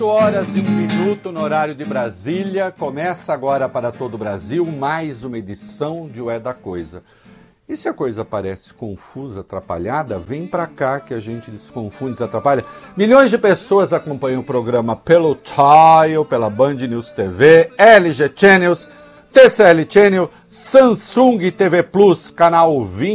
8h01 no horário de Brasília. Começa agora para todo o Brasil mais uma edição de O É da Coisa. E se a coisa parece confusa, atrapalhada, vem pra cá que a gente desconfunde, desatrapalha. Milhões de pessoas acompanham o programa pelo Tile, pela Band News TV, LG Channels, TCL Channel, Samsung TV Plus, canal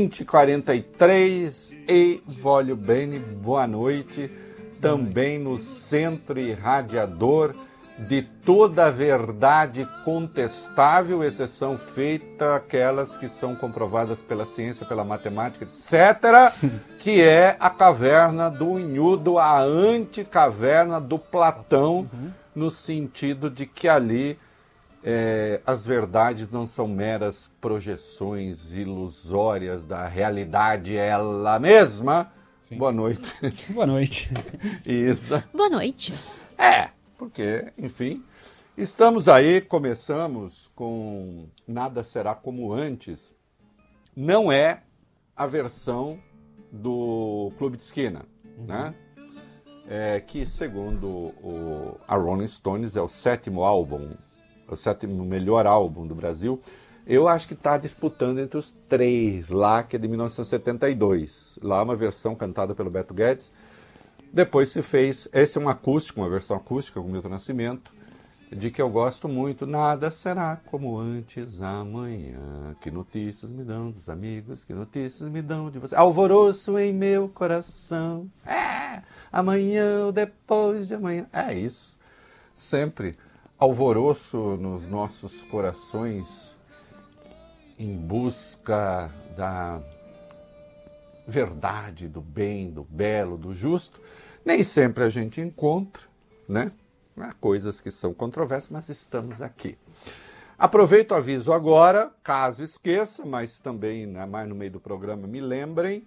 2043 e Volio Bene. Boa noite. Também no centro irradiador de toda a verdade contestável, exceção feita aquelas que são comprovadas pela ciência, pela matemática, etc., que é a caverna do Unhudo, a anticaverna do Platão, no sentido de que ali as verdades não são meras projeções ilusórias da realidade ela mesma. Sim. Boa noite. Boa noite. Isso. Boa noite. Porque, enfim, estamos aí, começamos com Nada Será Como Antes. Não é a versão do Clube de Esquina, né? Que, segundo a Rolling Stones, é o sétimo melhor álbum do Brasil. Eu acho que está disputando entre os três lá, que é de 1972. Lá uma versão cantada pelo Beto Guedes. Depois se fez, esse é um acústico, uma versão acústica com Milton Nascimento, de que eu gosto muito. Nada será como antes amanhã. Que notícias me dão dos amigos, que notícias me dão de você. Alvoroço em meu coração. Amanhã ou depois de amanhã. É isso. Sempre alvoroço nos nossos corações, em busca da verdade, do bem, do belo, do justo. Nem sempre a gente encontra, né? Há coisas que são controversas, mas estamos aqui. Aproveito o aviso agora, caso esqueça, mas também mais no meio do programa me lembrem.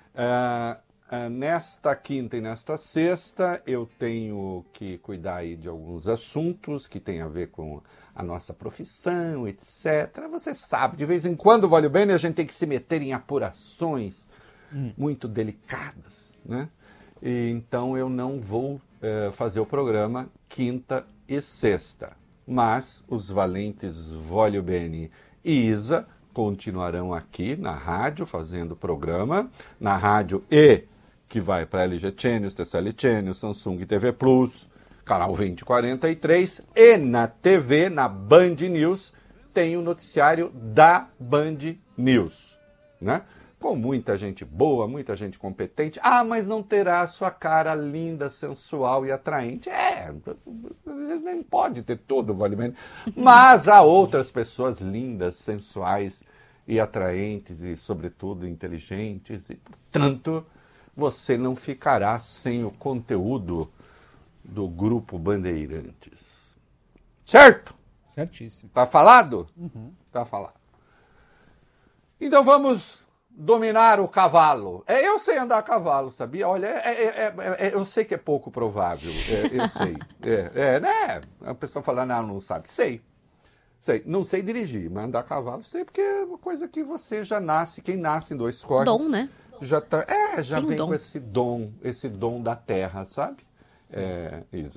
Nesta quinta e nesta sexta eu tenho que cuidar aí de alguns assuntos que têm a ver com a nossa profissão, etc. Você sabe, de vez em quando, Volio Bene, a gente tem que se meter em apurações muito delicadas, né? E, então eu não vou fazer o programa quinta e sexta. Mas os valentes Volio Bene e Isa continuarão aqui na rádio fazendo o programa, na rádio que vai para LG Channels, TCL Channels, Samsung TV Plus, canal 2043, e na TV, na Band News, tem o noticiário da Band News, né? Com muita gente boa, muita gente competente. Mas não terá a sua cara linda, sensual e atraente. Nem pode ter tudo, Volio Bene. Mas há outras pessoas lindas, sensuais e atraentes e, sobretudo, inteligentes. E, portanto, você não ficará sem o conteúdo do Grupo Bandeirantes. Certo? Certíssimo. Tá falado? Tá falado. Então vamos dominar o cavalo. Eu sei andar a cavalo, sabia? Olha, eu sei que é pouco provável. Eu sei. Né? A pessoa fala, não sabe. Sei. Não sei dirigir, mas andar a cavalo sei, porque é uma coisa que você já nasce, quem nasce em dois cornos. Dom, né? Já vem dom. com esse dom da terra, sabe? Isso.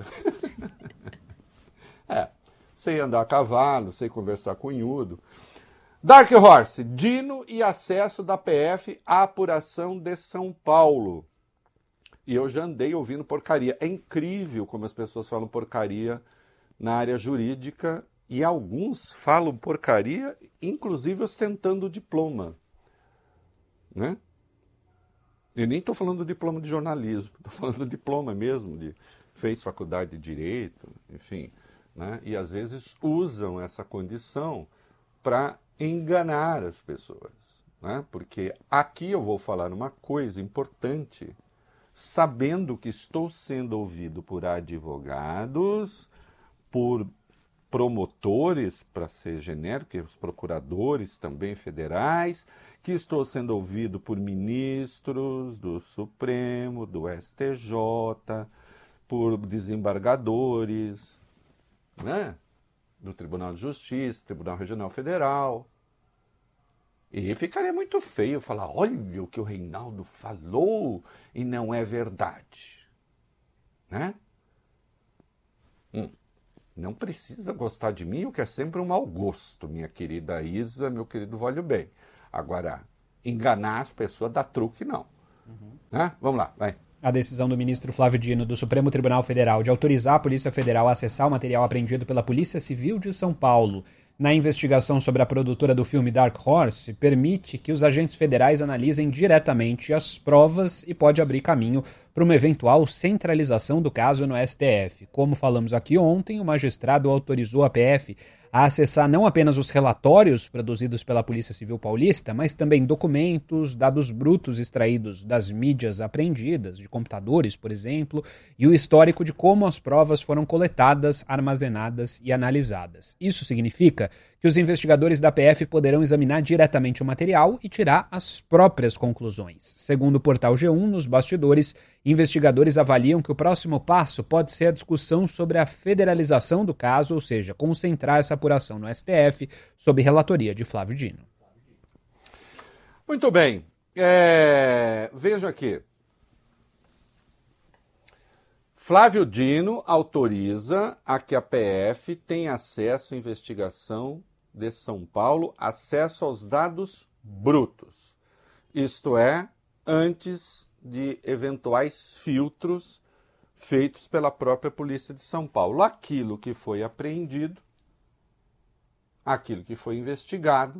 Sei andar a cavalo, sei conversar com unhudo. Dark Horse, Dino e acesso da PF à apuração de São Paulo. E eu já andei ouvindo porcaria. É incrível como as pessoas falam porcaria na área jurídica e alguns falam porcaria, inclusive ostentando diploma, né? Eu nem estou falando do diploma de jornalismo, estou falando do diploma mesmo, fez faculdade de Direito, enfim, né? E às vezes usam essa condição para enganar as pessoas, né? Porque aqui eu vou falar uma coisa importante, sabendo que estou sendo ouvido por advogados, por promotores, para ser genérico, os procuradores também federais, que estou sendo ouvido por ministros do Supremo, do STJ, por desembargadores, né? Do Tribunal de Justiça, Tribunal Regional Federal. E ficaria muito feio falar, olha o que o Reinaldo falou e não é verdade, né? Não precisa gostar de mim, o que é sempre um mau gosto, minha querida Isa, meu querido Vale Bem. Agora, enganar as pessoas dá truque, não. Né? Vamos lá, vai. A decisão do ministro Flávio Dino do Supremo Tribunal Federal de autorizar a Polícia Federal a acessar o material apreendido pela Polícia Civil de São Paulo na investigação sobre a produtora do filme Dark Horse permite que os agentes federais analisem diretamente as provas e pode abrir caminho para uma eventual centralização do caso no STF. Como falamos aqui ontem, o magistrado autorizou a PF a acessar não apenas os relatórios produzidos pela Polícia Civil Paulista, mas também documentos, dados brutos extraídos das mídias apreendidas, de computadores, por exemplo, e o histórico de como as provas foram coletadas, armazenadas e analisadas. Isso significa que os investigadores da PF poderão examinar diretamente o material e tirar as próprias conclusões. Segundo o portal G1, nos bastidores, investigadores avaliam que o próximo passo pode ser a discussão sobre a federalização do caso, ou seja, concentrar essa apuração no STF, sob relatoria de Flávio Dino. Muito bem. Veja aqui. Flávio Dino autoriza a que a PF tenha acesso à investigação de São Paulo, acesso aos dados brutos. Isto é, antes de eventuais filtros feitos pela própria Polícia de São Paulo. Aquilo que foi apreendido, aquilo que foi investigado,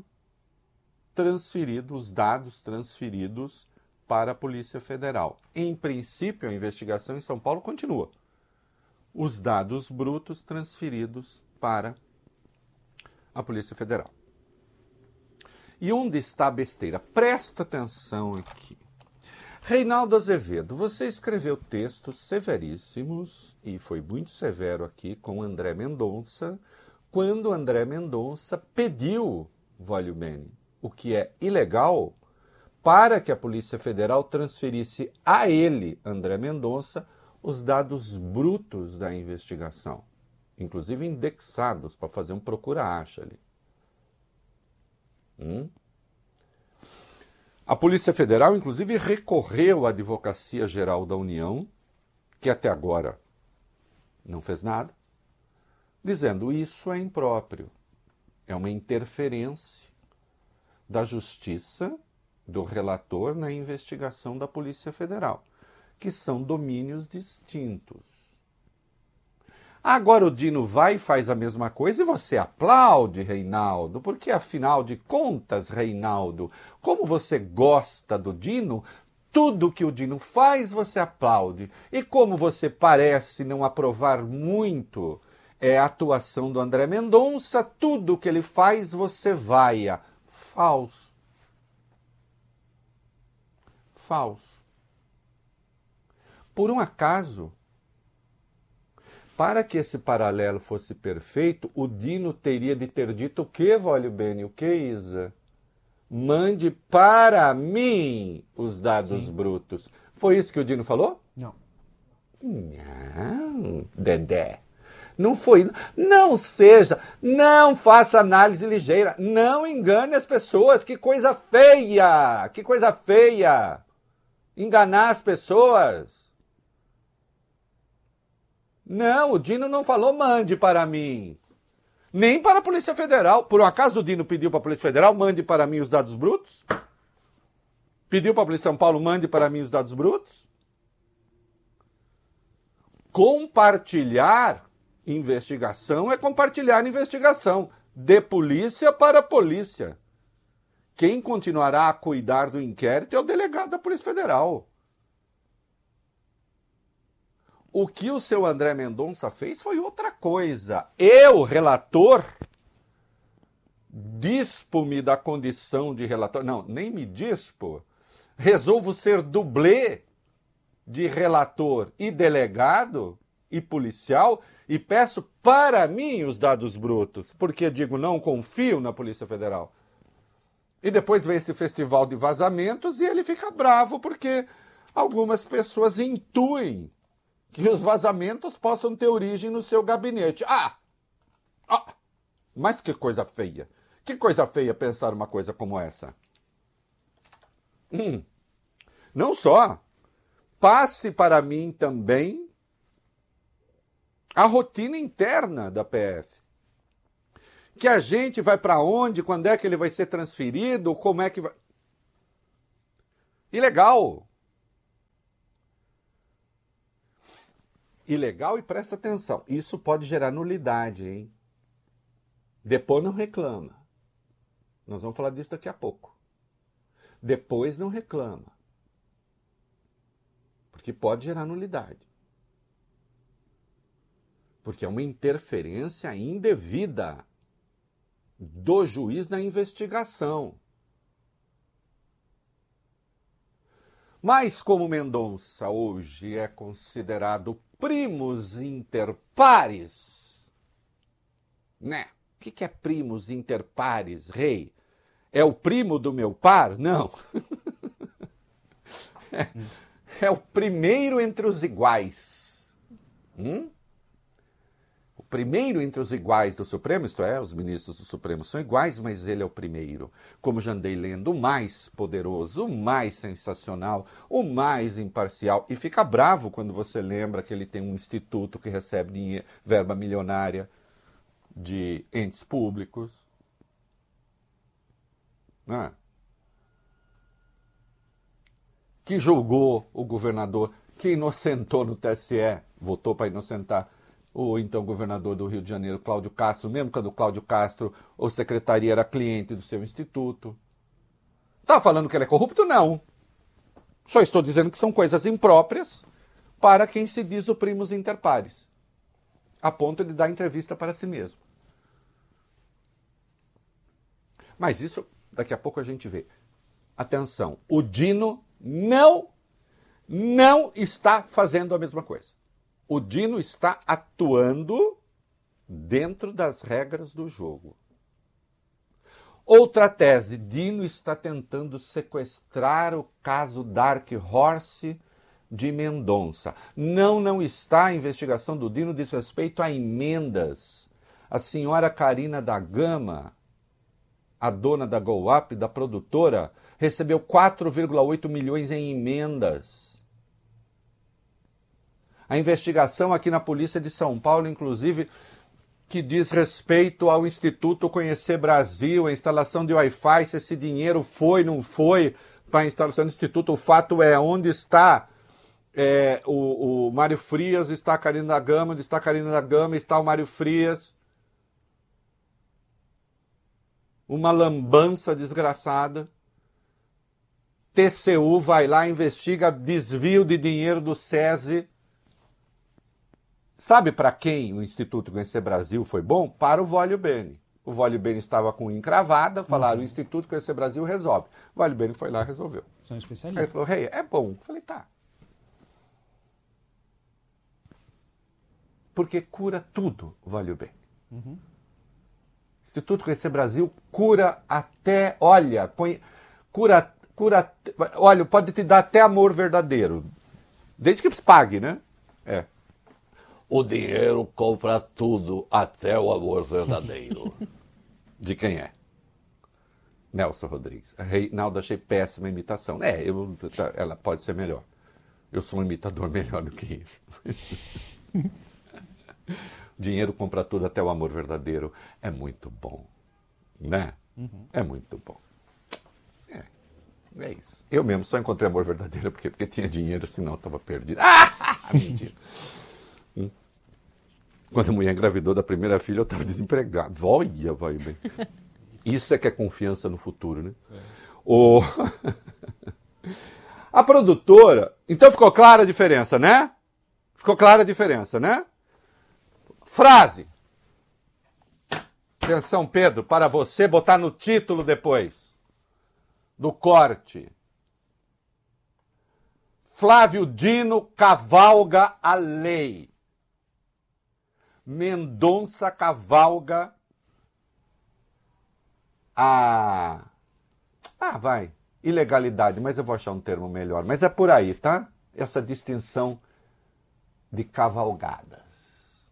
os dados transferidos para a Polícia Federal. Em princípio, a investigação em São Paulo continua. Os dados brutos transferidos para a Polícia Federal. E onde está a besteira? Presta atenção aqui. Reinaldo Azevedo, você escreveu textos severíssimos, e foi muito severo aqui com André Mendonça, quando André Mendonça pediu, voglio bene, o que é ilegal, para que a Polícia Federal transferisse a ele, André Mendonça, os dados brutos da investigação, inclusive indexados para fazer um procura-acha ali. A Polícia Federal, inclusive, recorreu à Advocacia Geral da União, que até agora não fez nada, dizendo isso é impróprio, é uma interferência da Justiça, do relator na investigação da Polícia Federal, que são domínios distintos. Agora o Dino vai e faz a mesma coisa e você aplaude, Reinaldo, porque afinal de contas, Reinaldo, como você gosta do Dino, tudo que o Dino faz você aplaude. E como você parece não aprovar muito a atuação do André Mendonça, tudo que ele faz você vaia. Falso. Falso. Por um acaso, para que esse paralelo fosse perfeito, o Dino teria de ter dito o que, voglio bene? O que, Isa? Mande para mim os dados brutos. Foi isso que o Dino falou? Não. Não, Dedé. Não foi. Não faça análise ligeira. Não engane as pessoas. Que coisa feia! Que coisa feia! Enganar as pessoas. Não, o Dino não falou mande para mim. Nem para a Polícia Federal. Por um acaso o Dino pediu para a Polícia Federal mande para mim os dados brutos? Pediu para a Polícia de São Paulo mande para mim os dados brutos? Compartilhar investigação é compartilhar investigação. De polícia para polícia. Quem continuará a cuidar do inquérito é o delegado da Polícia Federal. O que o seu André Mendonça fez foi outra coisa. Eu, relator, dispo-me da condição de relator. Não, nem me dispo. Resolvo ser dublê de relator e delegado e policial e peço para mim os dados brutos, porque digo, não confio na Polícia Federal. E depois vem esse festival de vazamentos e ele fica bravo porque algumas pessoas intuem que os vazamentos possam ter origem no seu gabinete. Mas que coisa feia. Que coisa feia pensar uma coisa como essa. Não só. Passe para mim também a rotina interna da PF. Que a gente vai para onde, quando é que ele vai ser transferido, como é que vai... Ilegal. Ilegal, e presta atenção, isso pode gerar nulidade, hein? Depois não reclama. Nós vamos falar disso daqui a pouco. Depois não reclama. Porque pode gerar nulidade. Porque é uma interferência indevida do juiz na investigação. Mas como Mendonça hoje é considerado primus inter pares, né? O que é primus inter pares, rei? É o primo do meu par? Não. É o primeiro entre os iguais. O primeiro entre os iguais do Supremo, isto é, os ministros do Supremo são iguais, mas ele é o primeiro. Como já andei lendo, o mais poderoso, o mais sensacional, o mais imparcial. E fica bravo quando você lembra que ele tem um instituto que recebe verba milionária de entes públicos. Né? Que julgou o governador, que inocentou no TSE, votou para inocentar o então governador do Rio de Janeiro, Cláudio Castro, mesmo quando o Cláudio Castro, ou secretaria, era cliente do seu instituto. Está falando que ele é corrupto? Não. Só estou dizendo que são coisas impróprias para quem se diz o primus inter pares, a ponto de dar entrevista para si mesmo. Mas isso, daqui a pouco a gente vê. Atenção, o Dino não está fazendo a mesma coisa. O Dino está atuando dentro das regras do jogo. Outra tese, Dino está tentando sequestrar o caso Dark Horse de Mendonça. Não está. A investigação do Dino diz respeito a emendas. A senhora Carina da Gama, a dona da Go Up, da produtora, recebeu 4,8 milhões em emendas. A investigação aqui na Polícia de São Paulo, inclusive, que diz respeito ao Instituto Conhecer Brasil, a instalação de Wi-Fi, se esse dinheiro foi, não foi para a instalação do Instituto. O fato é, onde está o Mário Frias, está a Carina da Gama, onde está a Carina da Gama, está o Mário Frias. Uma lambança desgraçada. TCU vai lá, investiga desvio de dinheiro do SESI. Sabe para quem o Instituto Conhecer Brasil foi bom? Para o Vólio Bene. O Vólio Bene estava com encravada, falaram, o Instituto Conhecer Brasil resolve. O Vólio Bene foi lá e resolveu. São Aí especialistas. ele falou, rei, é bom. Eu falei, tá. Porque cura tudo, o Vólio Bene. Instituto Conhecer Brasil cura até, olha, cura, olha, pode te dar até amor verdadeiro. Desde que pague, né? É. O dinheiro compra tudo, até o amor verdadeiro. De quem é? Nelson Rodrigues. Reinaldo, achei péssima imitação. Ela pode ser melhor. Eu sou um imitador melhor do que isso. Dinheiro compra tudo, até o amor verdadeiro. É muito bom. Né? É muito bom. É isso. Eu mesmo só encontrei amor verdadeiro porque tinha dinheiro, senão eu estava perdido. Mentira. Quando a mulher engravidou da primeira filha, eu estava desempregado. Olha, vai bem. Isso é que é confiança no futuro, né? A produtora... Então ficou clara a diferença, né? Ficou clara a diferença, né? Frase. Atenção, Pedro, para você botar no título depois do corte. Flávio Dino cavalga a lei. Mendonça cavalga a... ilegalidade, mas eu vou achar um termo melhor. Mas é por aí, tá? Essa distinção de cavalgadas.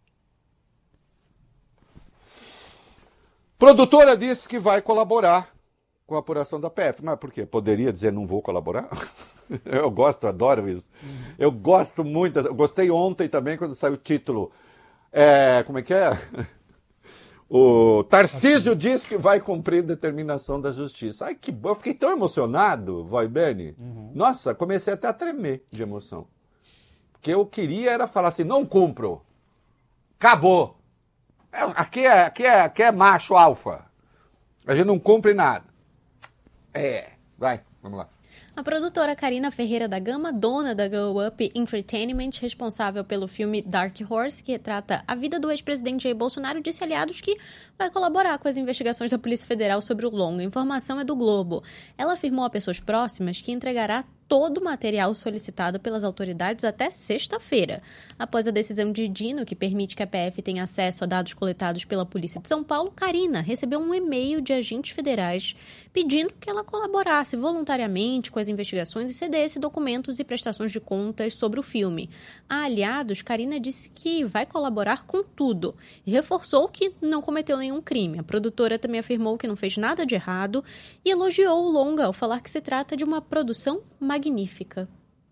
Produtora disse que vai colaborar com a apuração da PF. Mas por quê? Poderia dizer não vou colaborar? Eu gosto, adoro isso. Eu gosto muito. Eu gostei ontem também quando saiu o título. Como é que é? O Tarcísio diz que vai cumprir determinação da justiça. Ai, que bom. Eu fiquei tão emocionado, Vai Bene. Nossa, comecei até a tremer de emoção. Porque eu queria era falar assim, não cumpro. Acabou. Aqui é macho alfa. A gente não cumpre nada. Vai, vamos lá. A produtora Karina Ferreira da Gama, dona da Go Up Entertainment, responsável pelo filme Dark Horse, que retrata a vida do ex-presidente Jair Bolsonaro, disse a aliados que vai colaborar com as investigações da Polícia Federal sobre o longa. A informação é do Globo. Ela afirmou a pessoas próximas que entregará todo o material solicitado pelas autoridades até sexta-feira. Após a decisão de Dino, que permite que a PF tenha acesso a dados coletados pela Polícia de São Paulo, Karina recebeu um e-mail de agentes federais pedindo que ela colaborasse voluntariamente com as investigações e cedesse documentos e prestações de contas sobre o filme. A aliados, Karina disse que vai colaborar com tudo e reforçou que não cometeu nenhum crime. A produtora também afirmou que não fez nada de errado e elogiou o longa ao falar que se trata de uma produção magnífica.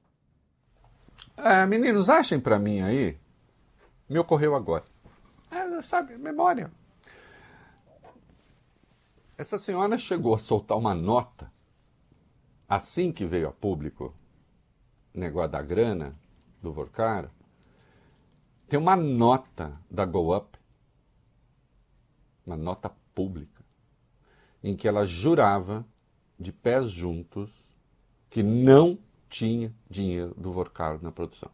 Meninos, achem pra mim aí. Me ocorreu agora. Sabe, memória. Essa senhora chegou a soltar uma nota assim que veio a público o negócio da grana do Vorcaro. Tem uma nota da Go Up, uma nota pública, em que ela jurava de pés juntos que não tinha dinheiro do Vorcaro na produção.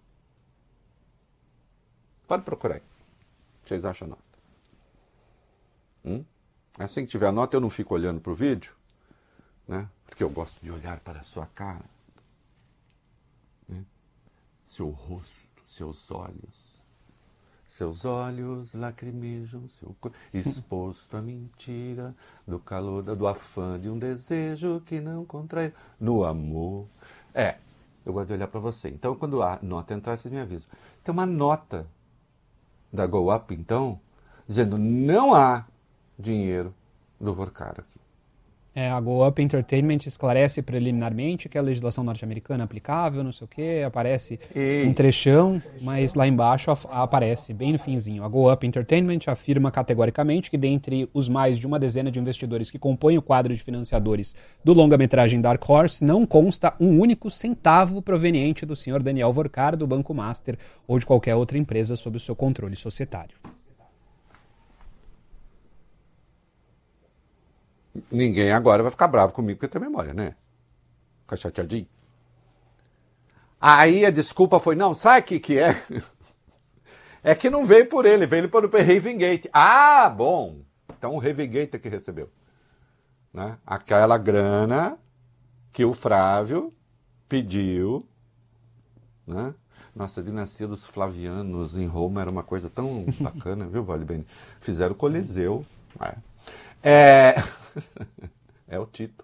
Pode procurar aí. Vocês acham a nota. Assim que tiver a nota, eu não fico olhando para o vídeo, né? Porque eu gosto de olhar para a sua cara, né? Seu rosto, seus olhos lacrimejam seu corpo, exposto à mentira, do calor, do afã de um desejo que não contrai no amor. Eu gosto de olhar para você. Então, quando a nota entrar, vocês me avisam. Tem uma nota da Go Up, então, dizendo não há dinheiro do Vorcaro aqui. A Go Up Entertainment esclarece preliminarmente que a legislação norte-americana é aplicável, não sei o quê, aparece um trechão, mas lá embaixo aparece, bem no finzinho. A Go Up Entertainment afirma categoricamente que dentre os mais de uma dezena de investidores que compõem o quadro de financiadores do longa-metragem Dark Horse, não consta um único centavo proveniente do senhor Daniel Vorcaro, do Banco Master ou de qualquer outra empresa sob o seu controle societário. Ninguém agora vai ficar bravo comigo porque tem memória, né? Fica chateadinho. Aí a desculpa foi, não, sabe o que é? É que não veio por ele, veio por Ravengate. Bom. Então o Ravengate é que recebeu. Né? Aquela grana que o Flávio pediu. Né? Nossa, a dinastia dos Flavianos em Roma era uma coisa tão bacana, viu, Vale Bene? Fizeram o Coliseu. É o Tito.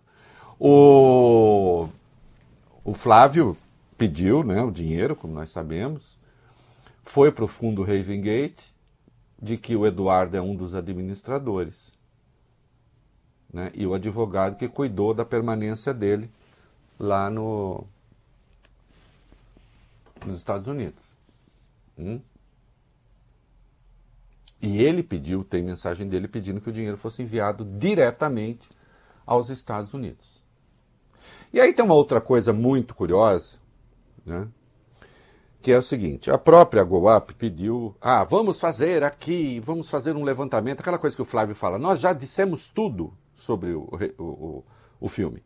O Flávio pediu, né, o dinheiro, como nós sabemos, foi para o fundo Ravengate, de que o Eduardo é um dos administradores, né, e o advogado que cuidou da permanência dele lá nos Estados Unidos. E ele pediu, tem mensagem dele pedindo que o dinheiro fosse enviado diretamente aos Estados Unidos. E aí tem uma outra coisa muito curiosa, né? Que é o seguinte, a própria Go Up pediu, vamos fazer um levantamento, aquela coisa que o Flávio fala, nós já dissemos tudo sobre o filme.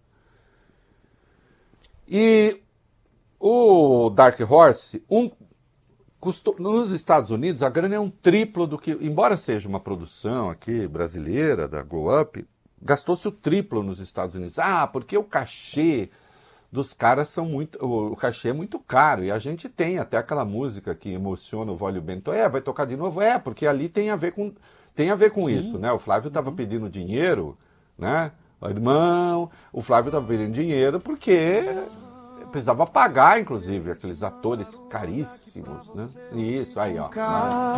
E o Dark Horse, nos Estados Unidos, a grana é um triplo do que, embora seja uma produção aqui brasileira da Go Up, gastou-se o triplo nos Estados Unidos. Porque o cachê dos caras o cachê é muito caro, e a gente tem até aquela música que emociona o Vólio Bento, vai tocar de novo, porque ali tem a ver com isso, né? O Flávio estava pedindo dinheiro, né? O Flávio estava pedindo dinheiro porque precisava pagar, inclusive, aqueles atores caríssimos, né? Isso, aí, ó.